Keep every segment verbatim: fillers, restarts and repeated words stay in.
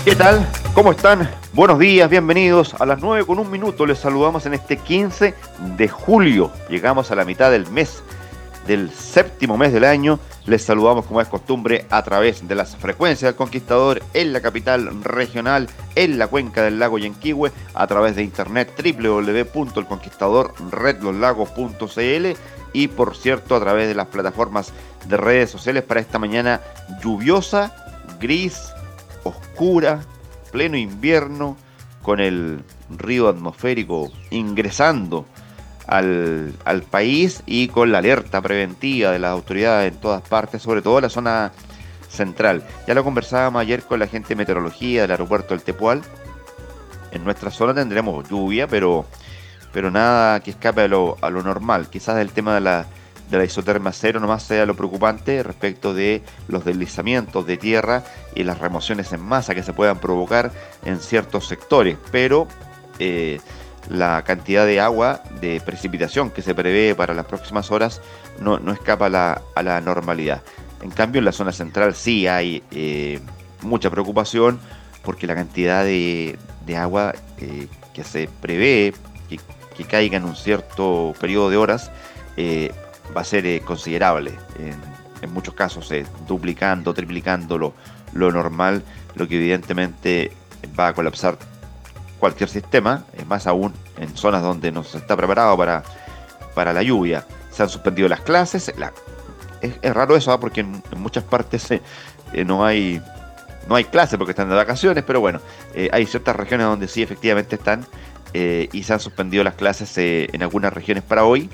¿Qué tal? ¿Cómo están? Buenos días, bienvenidos. A las nueve con un minuto les saludamos en este quince de julio. Llegamos a la mitad del mes, del séptimo mes del año. Les saludamos como es costumbre a través de las frecuencias del Conquistador en la capital regional, en la cuenca del lago Yanquihue, a través de internet doble u doble u doble u punto el conquistador red los lagos punto c l y por cierto a través de las plataformas de redes sociales para esta mañana lluviosa, gris, oscura, pleno invierno, con el río atmosférico ingresando al, al país y con la alerta preventiva de las autoridades en todas partes, sobre todo en la zona central. Ya lo conversábamos ayer con la gente de meteorología del aeropuerto del Tepual. En nuestra zona tendremos lluvia, pero, pero nada que escape a lo, a lo normal. Quizás el tema de la de la isoterma cero nomás sea lo preocupante respecto de los deslizamientos de tierra y las remociones en masa que se puedan provocar en ciertos sectores, pero eh, la cantidad de agua, de precipitación que se prevé para las próximas horas no, no escapa a la, a la normalidad. En cambio en la zona central sí hay eh, mucha preocupación porque la cantidad de, de agua eh, que se prevé que, que caiga en un cierto periodo de horas eh, va a ser eh, considerable, en, en muchos casos eh, duplicando, triplicando lo, lo normal, lo que evidentemente va a colapsar cualquier sistema, eh, más aún en zonas donde no se está preparado para, para la lluvia. Se han suspendido las clases, la, es, es raro eso, ¿eh? Porque en, en muchas partes eh, eh, no hay no hay clases porque están de vacaciones, pero bueno, eh, hay ciertas regiones donde sí efectivamente están eh, y se han suspendido las clases eh, en algunas regiones para hoy,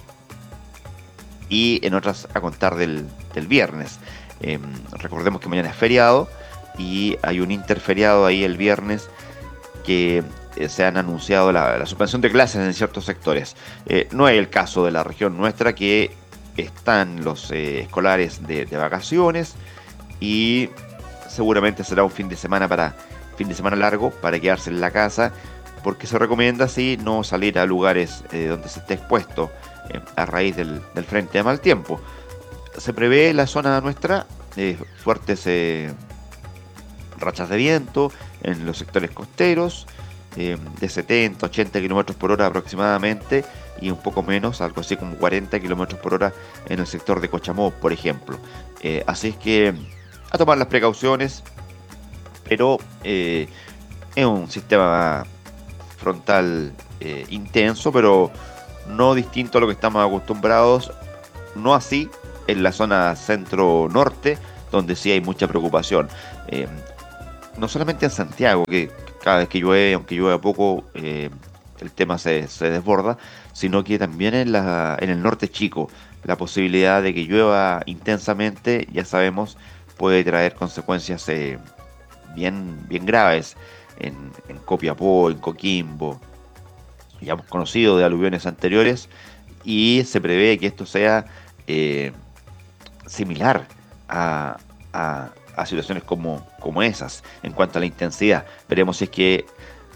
y en otras a contar del, del viernes. Eh, recordemos que mañana es feriado y hay un interferiado ahí el viernes que eh, se han anunciado la, la suspensión de clases en ciertos sectores. Eh, no es el caso de la región nuestra, que están los eh, escolares de, de vacaciones y seguramente será un fin de semana para fin de semana largo para quedarse en la casa, porque se recomienda así no salir a lugares eh, donde se esté expuesto a raíz del, del frente de mal tiempo. Se prevé en la zona nuestra eh, fuertes eh, rachas de viento en los sectores costeros eh, de setenta, ochenta kilómetros por hora aproximadamente, y un poco menos, algo así como cuarenta kilómetros por hora en el sector de Cochamó, por ejemplo. Eh, así es que a tomar las precauciones, pero eh, es un sistema frontal eh, intenso, pero no distinto a lo que estamos acostumbrados, no así en la zona centro-norte, donde sí hay mucha preocupación. Eh, no solamente en Santiago, que cada vez que llueve, aunque llueve poco, eh, el tema se, se desborda, sino que también en, la, en el norte chico, la posibilidad de que llueva intensamente, ya sabemos, puede traer consecuencias eh, bien, bien graves en, en Copiapó, en Coquimbo. Ya hemos conocido de aluviones anteriores y se prevé que esto sea eh, similar a, a, a situaciones como, como esas en cuanto a la intensidad. Veremos si es que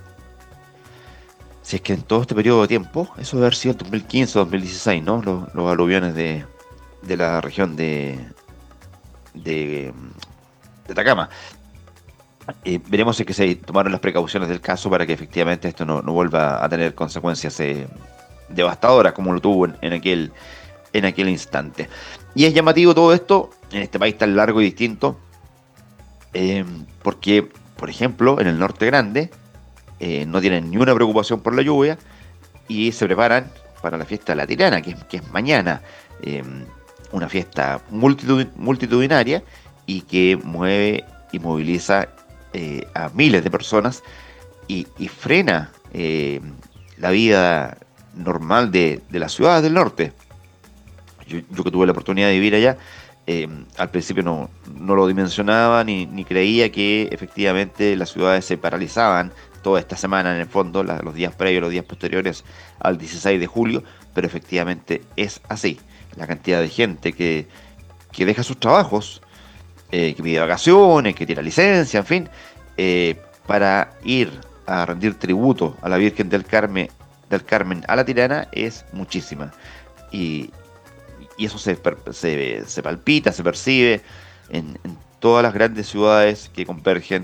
si es que en todo este periodo de tiempo, eso debe haber sido el dos mil quince o dos mil dieciséis, ¿no? Los, los aluviones de, de la región de, de, de Atacama. Eh, veremos si es que se tomaron las precauciones del caso para que efectivamente esto no, no vuelva a tener consecuencias eh, devastadoras como lo tuvo en, en, aquel, en aquel instante. Y es llamativo todo esto en este país tan largo y distinto, eh, porque, por ejemplo, en el Norte Grande eh, no tienen ni una preocupación por la lluvia y se preparan para la fiesta de la Tirana, que, que es mañana, eh, una fiesta multitud, multitudinaria y que mueve y moviliza Eh, a miles de personas y, y frena eh, la vida normal de, de las ciudades del norte. Yo, yo que tuve la oportunidad de vivir allá, eh, al principio no, no lo dimensionaba ni, ni creía que efectivamente las ciudades se paralizaban toda esta semana, en el fondo, la, los días previos, los días posteriores al dieciséis de julio, pero efectivamente es así. La cantidad de gente que, que deja sus trabajos, Eh, que pide vacaciones, que tira licencia, en fin, eh, para ir a rendir tributo a la Virgen del Carmen, del Carmen a la Tirana, es muchísima. Y, y eso se, se, se palpita, se percibe en, en todas las grandes ciudades que convergen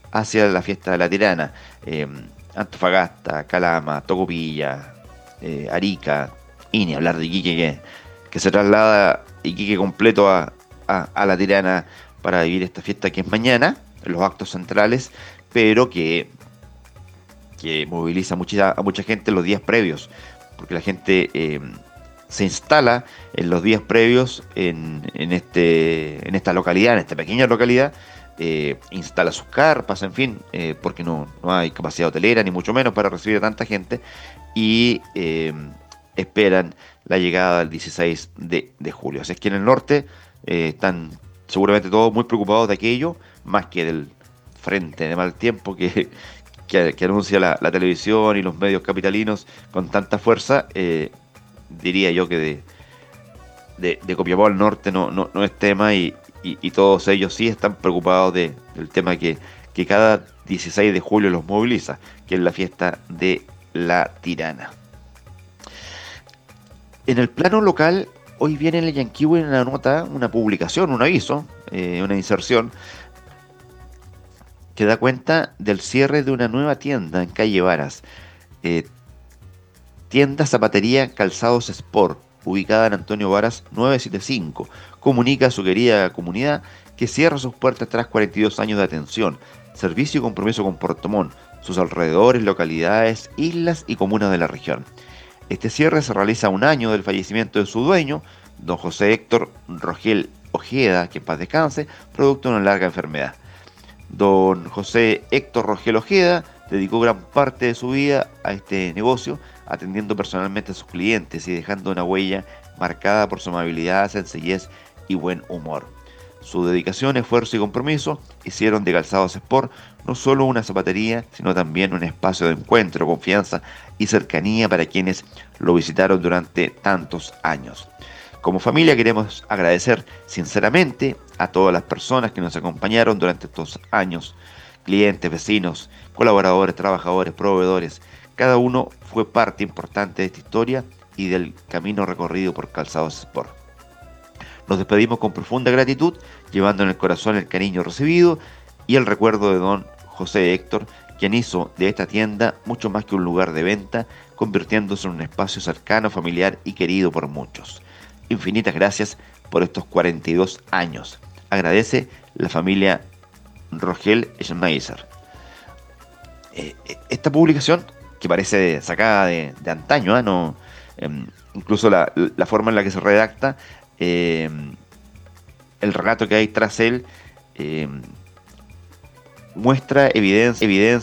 hacia la fiesta de la Tirana. Eh, Antofagasta, Calama, Tocopilla, eh, Arica, y ni hablar de Iquique, que, que se traslada Iquique completo a, a, a la Tirana para vivir esta fiesta que es mañana, en los actos centrales, pero que, que moviliza mucha, a mucha gente en los días previos, porque la gente eh, se instala en los días previos en, en, este, en esta localidad, en esta pequeña localidad, eh, instala sus carpas, en fin, eh, porque no, no hay capacidad hotelera, ni mucho menos para recibir a tanta gente, y eh, esperan la llegada del dieciséis de, de julio. Así es que en el norte eh, están seguramente todos muy preocupados de aquello, más que del frente de mal tiempo que, que, que anuncia la, la televisión y los medios capitalinos con tanta fuerza. Eh, diría yo que de, de, de Copiapó al norte no, no, no es tema, y, y, y todos ellos sí están preocupados de, del tema que, que cada dieciséis de julio los moviliza, que es la fiesta de la Tirana. En el plano local, hoy viene en el Yanquihue una nota, una publicación, un aviso, eh, una inserción, que da cuenta del cierre de una nueva tienda en calle Varas. Eh, tienda Zapatería Calzados Sport, ubicada en Antonio Varas novecientos setenta y cinco, comunica a su querida comunidad que cierra sus puertas tras cuarenta y dos años de atención, servicio y compromiso con Puerto Montt, sus alrededores, localidades, islas y comunas de la región. Este cierre se realiza a un año del fallecimiento de su dueño, don José Héctor Rogel Ojeda, que en paz descanse, producto de una larga enfermedad. Don José Héctor Rogel Ojeda dedicó gran parte de su vida a este negocio, atendiendo personalmente a sus clientes y dejando una huella marcada por su amabilidad, sencillez y buen humor. Su dedicación, esfuerzo y compromiso hicieron de Calzados Sport no solo una zapatería, sino también un espacio de encuentro, confianza y cercanía para quienes lo visitaron durante tantos años. Como familia queremos agradecer sinceramente a todas las personas que nos acompañaron durante estos años, clientes, vecinos, colaboradores, trabajadores, proveedores. Cada uno fue parte importante de esta historia y del camino recorrido por Calzados Sport. Nos despedimos con profunda gratitud, llevando en el corazón el cariño recibido y el recuerdo de don José Héctor, quien hizo de esta tienda mucho más que un lugar de venta, convirtiéndose en un espacio cercano, familiar y querido por muchos. Infinitas gracias por estos cuarenta y dos años. Agradece la familia Rogel Schneiser. Eh, esta publicación, que parece sacada de, de antaño, ¿eh? no, eh, incluso la, la forma en la que se redacta, eh, el relato que hay tras él, eh, muestra evidencia, evidencia